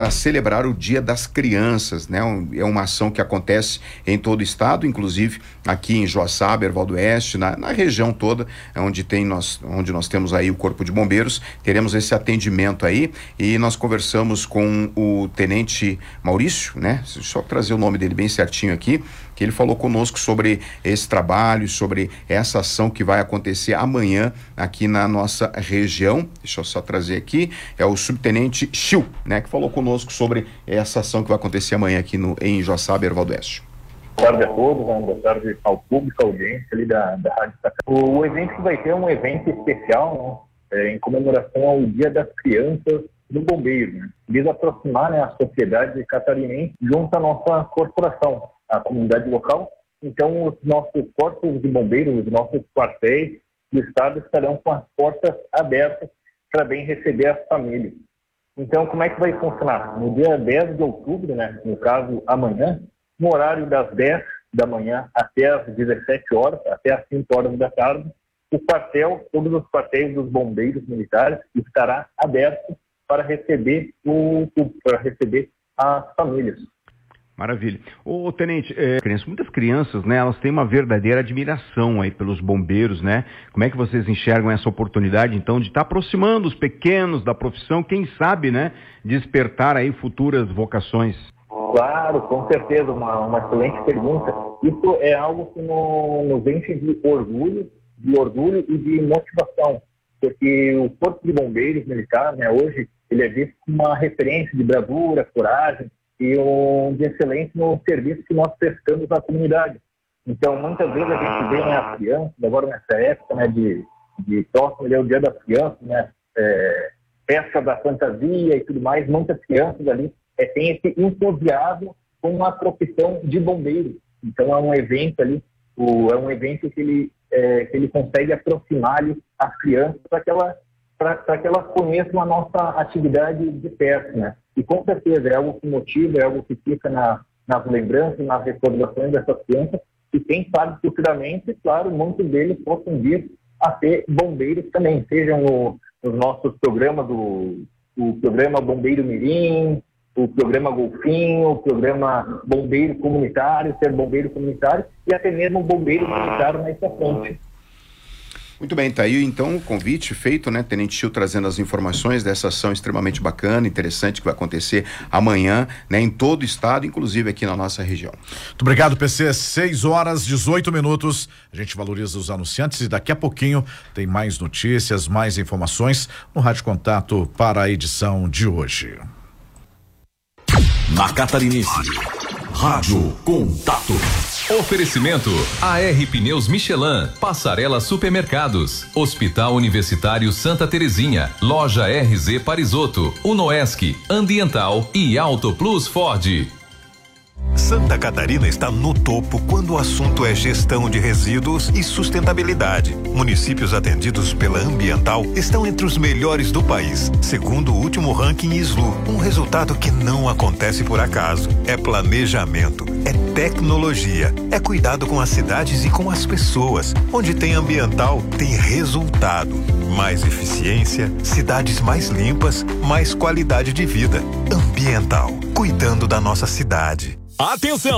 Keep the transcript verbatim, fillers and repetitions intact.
para celebrar o Dia das Crianças, né? Um, é uma ação que acontece em todo o estado, inclusive aqui em Joaçaba, Erval do Oeste, na, na região toda, onde tem nós, onde nós temos aí o Corpo de Bombeiros, teremos esse atendimento aí, e nós conversamos com o Tenente Maurício, né? Só trazer o nome dele bem certinho aqui, que ele falou conosco sobre esse trabalho, sobre essa ação que vai acontecer amanhã aqui na nossa região. Deixa eu só trazer aqui, é o Subtenente Chiu, né, que falou conosco sobre essa ação que vai acontecer amanhã aqui no, em Joaçaba, Erval do Oeste. Boa tarde a todos, né? Boa tarde ao público, à audiência ali da, da Rádio Sacramento. O, o evento que vai ter é um evento especial, né, é, em comemoração ao Dia das Crianças do Bombeiro, né? Visa aproximar, né, a sociedade catarinense junto à nossa corporação, a comunidade local. Então, os nossos corpos de bombeiros, os nossos quartéis do estado estarão com as portas abertas para bem receber as famílias. Então, como é que vai funcionar? No dia dez de outubro, né, no caso amanhã, no horário das dez da manhã até as dezessete horas, até as cinco horas da tarde, o quartel, todos os quartéis dos bombeiros militares estará aberto para receber, o, para receber as famílias. Maravilha. Ô, Tenente, é, crianças, muitas crianças, né, elas têm uma verdadeira admiração aí pelos bombeiros, né? Como é que vocês enxergam essa oportunidade, então, de estar aproximando os pequenos da profissão, quem sabe, né, despertar aí futuras vocações? Claro, com certeza, uma, uma excelente pergunta. Isso é algo que no, nos enche de orgulho, de orgulho e de motivação, porque o Corpo de Bombeiros Militar, né, hoje, ele é visto como uma referência de bravura, coragem, e um de excelente no serviço que nós prestamos à comunidade. Então, muitas vezes a gente vê, né, as crianças, agora nessa época, né, de, de próximo, ele é o Dia das Crianças, né, é, festa da fantasia e tudo mais, muitas crianças ali é, têm esse entusiasmo com a profissão de bombeiro. Então, é um evento ali, o, é um evento que ele, é, que ele consegue aproximar ali as crianças para que elas para que elas conheçam a nossa atividade de perto, né? E com certeza é algo que motiva, é algo que fica na, nas lembranças, nas recordações dessas crianças, e quem sabe futuramente, claro, muitos deles possam vir a ser bombeiros também, sejam no, nos nossos programas, do, o programa Bombeiro Mirim, o programa Golfinho, o programa Bombeiro Comunitário, ser bombeiro comunitário, e até mesmo bombeiro comunitário mais pra frente. Muito bem, tá aí então o convite feito, né, Tenente Chiu trazendo as informações dessa ação extremamente bacana, interessante, que vai acontecer amanhã, né, em todo o estado, inclusive aqui na nossa região. Muito obrigado, P C, seis horas, dezoito minutos, a gente valoriza os anunciantes e daqui a pouquinho tem mais notícias, mais informações no Rádio Contato para a edição de hoje. Na Catarinense, Rádio Contato. Oferecimento A R Pneus Michelin, Passarela Supermercados, Hospital Universitário Santa Terezinha, Loja R Z Parisotto, Unoesc, Ambiental e Auto Plus Ford. Santa Catarina está no topo quando o assunto é gestão de resíduos e sustentabilidade. Municípios atendidos pela Ambiental estão entre os melhores do país, segundo o último ranking I S L U. Um resultado que não acontece por acaso. É planejamento, é tecnologia, é cuidado com as cidades e com as pessoas. Onde tem Ambiental, tem resultado. Mais eficiência, cidades mais limpas, mais qualidade de vida. Ambiental, cuidando da nossa cidade. Atenção!